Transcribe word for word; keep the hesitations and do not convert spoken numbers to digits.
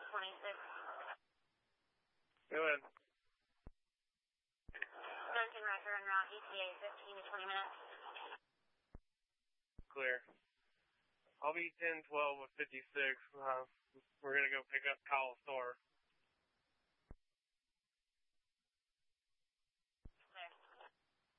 twenty-six. Go ahead. thirteen Roger, en route, E T A fifteen to twenty minutes. Clear. I'll be ten twelve with fifty-six. Uh, we're going to go pick up Kyle Starr.